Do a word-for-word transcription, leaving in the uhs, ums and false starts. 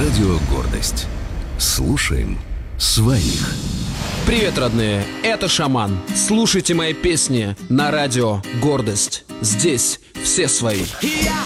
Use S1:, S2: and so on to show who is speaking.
S1: Радио «Гордость». Слушаем своих.
S2: Привет, родные, это Шаман. Слушайте мои песни на радио «Гордость». Здесь все свои.
S3: Я